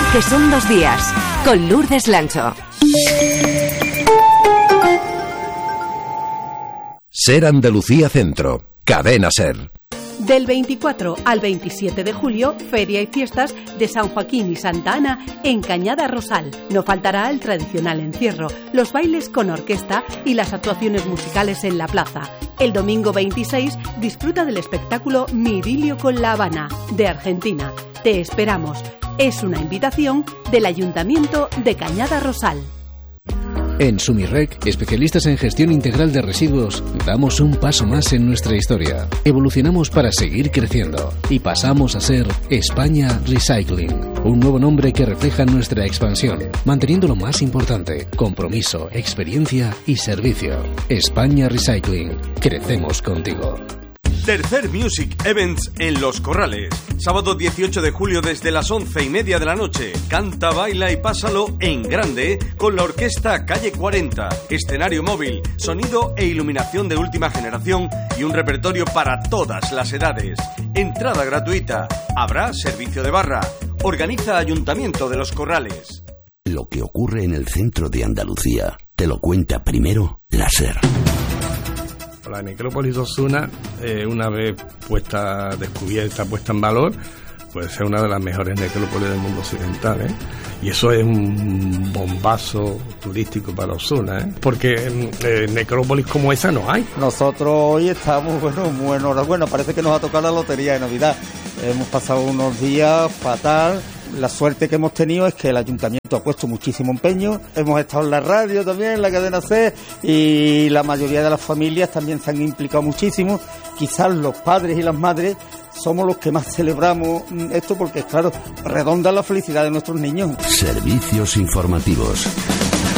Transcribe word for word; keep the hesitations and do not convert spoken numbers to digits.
que son dos días, con Lourdes Lancho. Ser Andalucía Centro, Cadena Ser. Del veinticuatro al veintisiete de julio, feria y fiestas de San Joaquín y Santa Ana en Cañada Rosal. No faltará el tradicional encierro, los bailes con orquesta y las actuaciones musicales en la plaza. El domingo veintiséis disfruta del espectáculo Mi idilio con La Habana, de Argentina. Te esperamos. Es una invitación del Ayuntamiento de Cañada Rosal. En Sumirrec, especialistas en gestión integral de residuos, damos un paso más en nuestra historia. Evolucionamos para seguir creciendo y pasamos a ser España Recycling, un nuevo nombre que refleja nuestra expansión, manteniendo lo más importante: compromiso, experiencia y servicio. España Recycling, crecemos contigo. Tercer Music Events en Los Corrales. Sábado dieciocho de julio desde las once y media de la noche. Canta, baila y pásalo en grande con la orquesta Calle cuarenta. Escenario móvil, sonido e iluminación de última generación y un repertorio para todas las edades. Entrada gratuita. Habrá servicio de barra. Organiza Ayuntamiento de Los Corrales. Lo que ocurre en el centro de Andalucía te lo cuenta primero la SER. La necrópolis de Osuna, eh, una vez puesta, descubierta, puesta en valor, puede ser una de las mejores necrópolis del mundo occidental, ¿eh? Y eso es un bombazo turístico para Osuna, ¿eh? Porque eh, necrópolis como esa no hay. Nosotros hoy estamos, bueno, muy enhorabuena, parece que nos ha tocado la lotería de Navidad. Hemos pasado unos días fatal. La suerte que hemos tenido es que el Ayuntamiento ha puesto muchísimo empeño. Hemos estado en la radio también, en la cadena C, y la mayoría de las familias también se han implicado muchísimo. Quizás los padres y las madres somos los que más celebramos esto porque, claro, redonda la felicidad de nuestros niños. Servicios informativos.